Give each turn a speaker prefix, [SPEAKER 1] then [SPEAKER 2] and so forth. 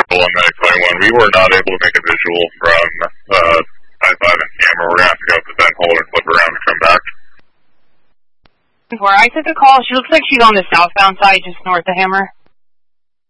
[SPEAKER 1] on the X21. We were not able to make a visual from I-5 and camera. We're going to have to go up to Ben Holder and flip around and come back.
[SPEAKER 2] Where I took the call, she looks like she's on the southbound side, just north of Hammer.